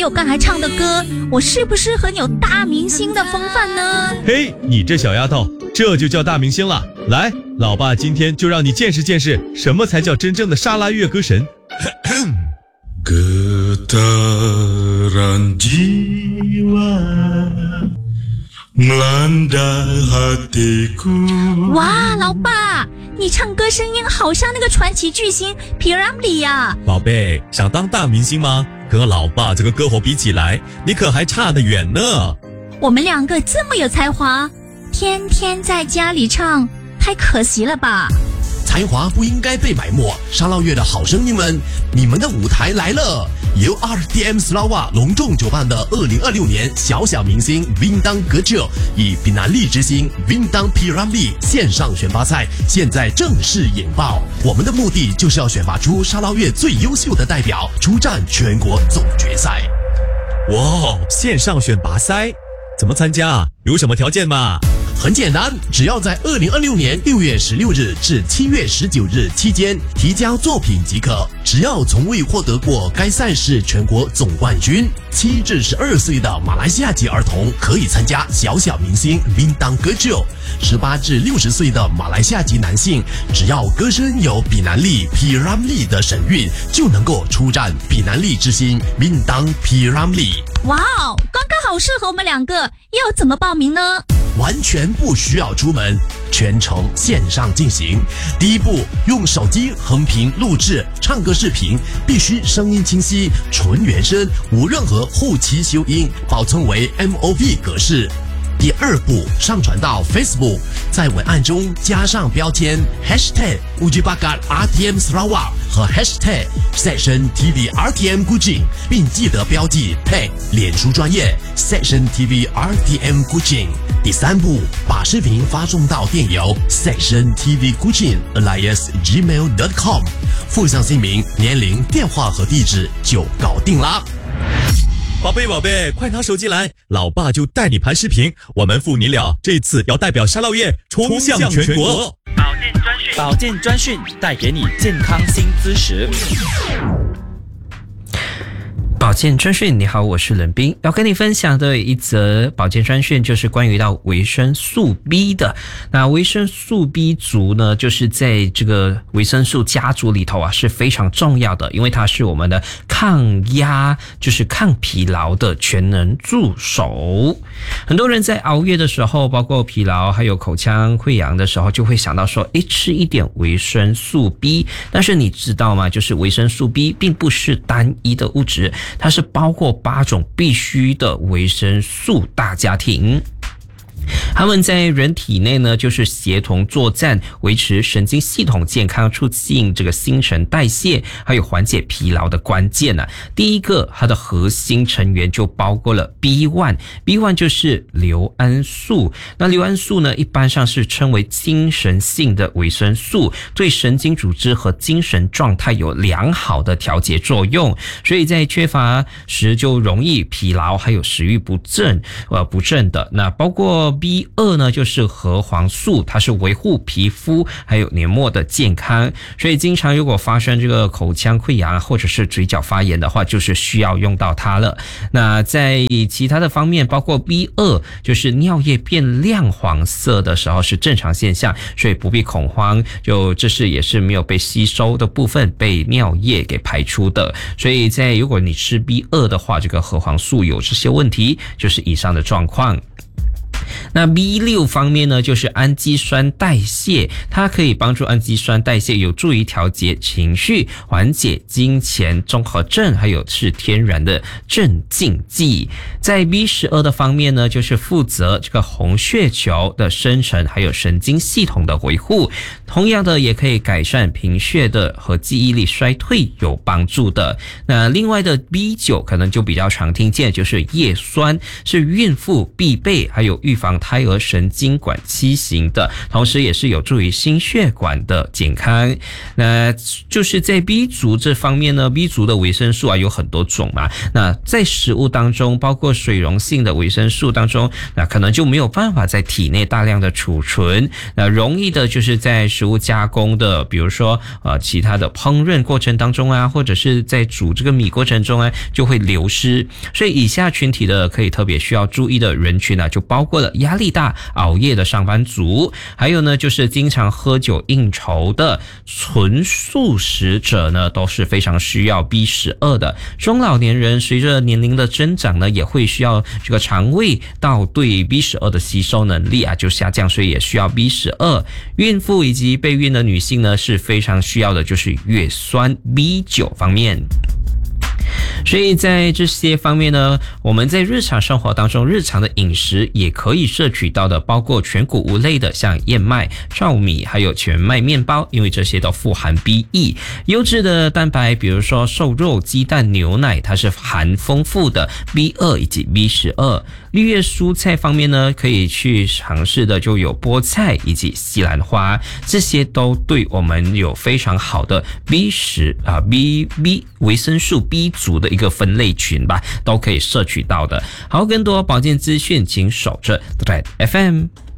有刚才唱的歌，我是不是很有大明星的风范呢？ 嘿，你这小丫头，这就叫大明星了。来，老爸今天就让你见识见识，什么才叫真正的沙拉越歌神。 Getaran jiwa melanda hatiku。 哇，老爸，你唱歌声音好像那个传奇巨星皮拉米呀！ 宝贝，想当大明星吗？和老爸这个歌喉比起来，你可还差得远呢。 我们两个这么有才华，天天在家里唱，太可惜了吧？ 才华不应该被埋没，沙捞越的好声音们，你们的舞台来了！由 RTM Sarawak 隆重主办的2026年小小明星 Bintang Kecil 与比南利之星 Bintang P Ramlee 线上选拔赛现在正式引爆。我们的目的就是要选拔出沙捞越最优秀的代表，出战全国总决赛。 哇，线上选拔赛怎么参加？有什么条件吗？ 很简单，只要在2026年6月16日至7月19日期间提交作品即可。只要从未获得过该赛事全国总冠军，7至12岁的马来西亚籍儿童可以参加小小明星 Bintang Kecil。18至60岁的马来西亚籍男性，只要歌声有比南利 P Ramlee 的神韵，就能够出战比南利之星 Bintang P Ramlee。 哇哦，刚刚好适合我们两个，要怎么报名呢？ 完全不需要出门，全程线上进行。第一步，用手机横屏录制唱歌视频，必须声音清晰，纯原声，无任何后期修音，保存为 MOV 格式。第二步，上传到 Facebook， 在文案中加上标签 #UjiBakat_RTM Sarawak 和 #SectionTV_RTM Kuching， 并记得标记 tag 脸书专业 SectionTV_RTM Kuching。第三步，把视频发送到电邮 sectiontvkuching@gmail.com， 附上姓名、年龄、电话和地址就搞定啦。 宝贝，快拿手机来，老爸就带你拍视频，我们父女俩这次要代表沙捞越冲向全国。 保健专讯带给你健康新知识。 保健专讯，你好，我是冷冰，要跟你分享的一则保健专讯就是关于到维生素 B 的。那维生素 B 族呢，就是在这个维生素家族里头啊是非常重要的，因为它是我们的抗压，就是抗疲劳的全能助手。很多人在熬夜的时候，包括疲劳还有口腔溃疡的时候，就会想到说，吃一点维生素 B。但是你知道吗？就是维生素 B 并不是单一的物质，它是包括8种必须的维生素大家庭。它们在人体内呢，就是协同作战，维持神经系统健康，促进这个新陈代谢，还有缓解疲劳的关键啊。第一个，它的核心成员就包括了 B1 就是硫胺素。那硫胺素呢，一般上是称为精神性的维生素，对神经组织和精神状态有良好的调节作用，所以在缺乏时就容易疲劳，还有食欲不振的。那包括B2 呢，就是核黄素，它是维护皮肤还有黏膜的健康，所以经常如果发生这个口腔溃疡或者是嘴角发炎的话，就是需要用到它了。那在其他的方面，包括 B2 就是尿液变亮黄色的时候是正常现象，所以不必恐慌，就这是也是没有被吸收的部分被尿液给排出的。所以在如果你吃 B2 的话，这个核黄素有这些问题，就是以上的状况。那 B6 方面呢，就是氨基酸代谢，它可以帮助氨基酸代谢，有助于调节情绪，缓解经前综合症，还有是天然的镇静剂。在 B12 的方面呢，就是负责这个红血球的生成，还有神经系统的维护，同样的也可以改善贫血的和记忆力衰退有帮助的。那另外的 B9 可能就比较常听见，就是叶酸，是孕妇必备，还有预防胎儿神经管畸形的，同时也是有助于心血管的健康。那就是在 B 族这方面呢， B 族的维生素有很多种嘛，那在食物当中，包括水溶性的维生素当中，那可能就没有办法在体内大量的储存，那容易的就是在食物加工的，比如说其他的烹饪过程当中啊，或者是在煮这个米过程中啊，就会流失。所以以下群体的可以特别需要注意的人群就包括了压力大、熬夜的上班族，还有呢就是经常喝酒应酬的纯素食者呢，都是非常需要 B12 的。中老年人随着年龄的增长呢，也会需要这个肠胃道对 B12 的吸收能力就下降，所以也需要 B12。孕妇以及备孕的女性呢，是非常需要的就是叶酸 B9 方面。所以在这些方面呢，我们在日常生活当中，日常的饮食也可以摄取到的，包括全谷物类的，像燕麦、糙米，还有全麦面包，因为这些都富含 B1。优质的蛋白，比如说瘦肉、鸡蛋、牛奶，它是含丰富的 B2 以及 B12。绿叶蔬菜方面呢，可以去尝试的就有菠菜以及西兰花，这些都对我们有非常好的 B 维生素 B 族的一个分类群吧，都可以摄取到的。好，更多保健资讯请守着 Red FM。